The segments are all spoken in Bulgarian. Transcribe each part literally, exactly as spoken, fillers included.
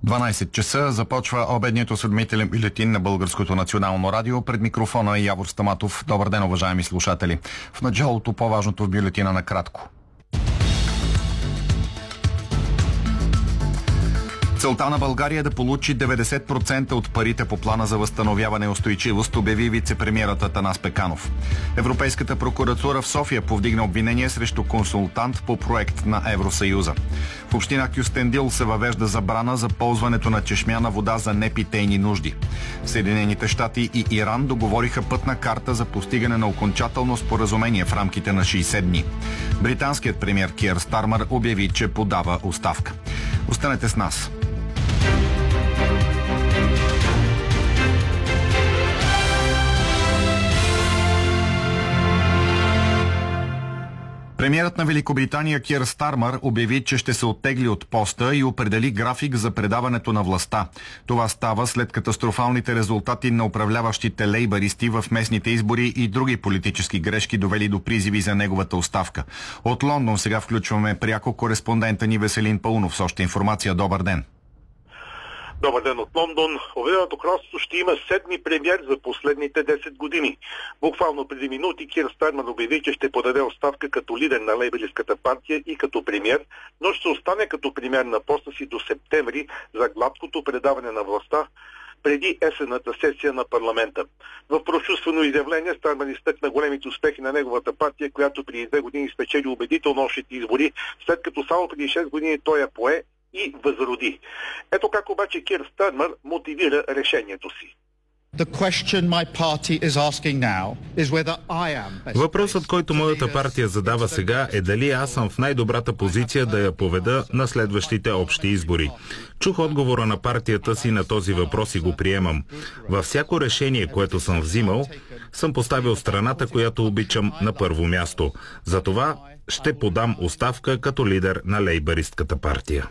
дванайсет часа започва обедният осведомителен бюлетин на Българското национално радио. Пред микрофона е Явор Стаматов. Добър ден, уважаеми слушатели. В началото по-важното в бюлетина накратко. Целта на България е да получи деветдесет процента от парите по плана за възстановяване и устойчивост, обяви вице-премиерът Атанас Пеканов. Европейската прокуратура в София повдигна обвинение срещу консултант по проект на Евросъюза. В община Кюстендил се въвежда забрана за ползването на чешмяна вода за непитейни нужди. Съединените щати и Иран договориха пътна карта за постигане на окончателно споразумение в рамките на шейсет дни. Британският премиер Киър Стармър обяви, че подава оставка. Останете с нас. Премиерът на Великобритания Киър Стармър обяви, че ще се оттегли от поста и определи график за предаването на властта. Това става след катастрофалните резултати на управляващите лейбаристи в местните избори и други политически грешки, довели до призиви за неговата оставка. От Лондон сега включваме пряко кореспондента ни Веселин Паунов с още информация. Добър ден! Добър ден от Лондон. Обединеното кралство ще има седми премиер за последните десет години. Буквално преди минути Киър Стармър обяви, че ще подаде оставка като лидер на лейбористската партия и като премиер, но ще остане като премиер на поста си до септември за гладкото предаване на властта преди есенната сесия на парламента. В прочувствено изявление Стармър изтъкна големите успехи на неговата партия, която преди две години спечели убедително общите избори, след като само преди шест години той я пое и възроди. Ето как обаче Киър Стармър мотивира решението си. Въпросът, който моята партия задава сега, е дали аз съм в най-добрата позиция да я поведа на следващите общи избори. Чух отговора на партията си на този въпрос и го приемам. Във всяко решение, което съм взимал, съм поставил страната, която обичам, на първо място. Затова ще подам оставка като лидер на лейбаристката партия.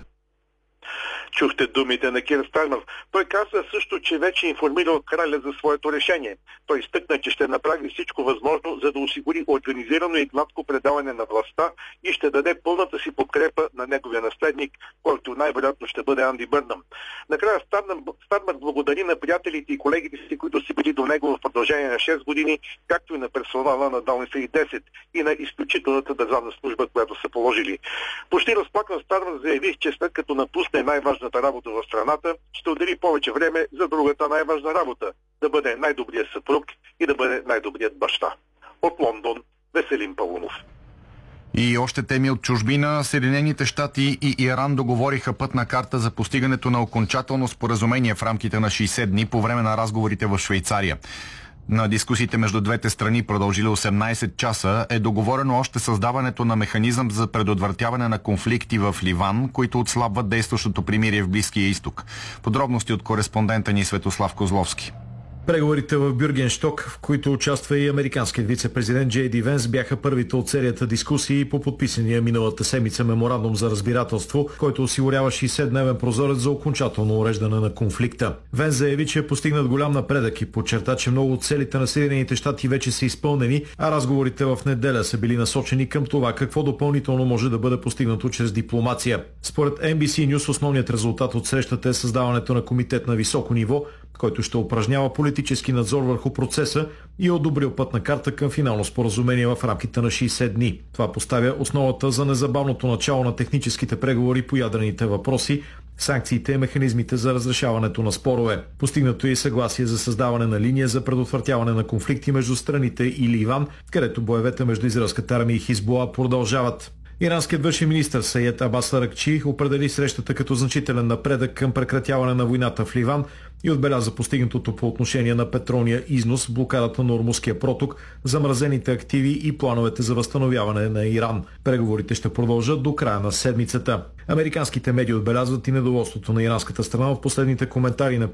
Чухте думите на Киър Стармър. Той каза също, че вече е информирал краля за своето решение. Той изтъкна, че ще направи всичко възможно, за да осигури организирано и гладко предаване на властта и ще даде пълната си подкрепа на неговия наследник, който най-вероятно ще бъде Анди Бърнъм. Накрая Стармър благодари на приятелите и колегите си, които са били до него в продължение на шест години, както и на персонала на Даунинг десет и на изключителната държавна служба, която са положили. Почти разплакан Стармър заяви, че след като напусне най-важната работа в страната, ще отдели повече време за другата най-важна работа – да бъде най-добрият съпруг и да бъде най-добрият баща. От Лондон, Веселин Паунов. И още теми от чужбина. Съединените щати и Иран договориха пътна карта за постигането на окончателно споразумение в рамките на шейсет дни по време на разговорите в Швейцария. На дискусиите между двете страни, продължили осемнайсет часа, е договорено още създаването на механизъм за предотвратяване на конфликти в Ливан, които отслабват действащото примирие в Близкия изток. Подробности от кореспондента ни Светослав Козловски. Преговорите в Бюргенщок, в които участва и американският вице-президент Джей Ди Венс, бяха първите от серията дискусии по подписания миналата седмица меморандум за разбирателство, който осигурява шейсетдневен прозорец за окончателно уреждане на конфликта. Венс заяви, че е постигнат голям напредък и подчерта, че много от целите на Съединените щати вече са изпълнени, а разговорите в неделя са били насочени към това какво допълнително може да бъде постигнато чрез дипломация. Според Ен Би Си News основният резултат от срещата е създаването на комитет на високо ниво, който ще упражнява политически надзор върху процеса и е одобрил пътна карта към финално споразумение в рамките на шейсет дни. Това поставя основата за незабавното начало на техническите преговори по ядрените въпроси, санкциите и механизмите за разрешаването на спорове. Постигнато е и съгласие за създаване на линия за предотвратяване на конфликти между страните и Ливан, където боевете между израелската армия и Хизбула продължават. Иранският външен министър Саед Абас Аракчи определи срещата като значителен напредък към прекратяване на войната в Ливан и отбеляза постигнатото по отношение на петролния износ, блокадата на Ормузския проток, замразените активи и плановете за възстановяване на Иран. Преговорите ще продължат до края на седмицата. Американските медии отбелязват и недоволството на иранската страна в последните коментари на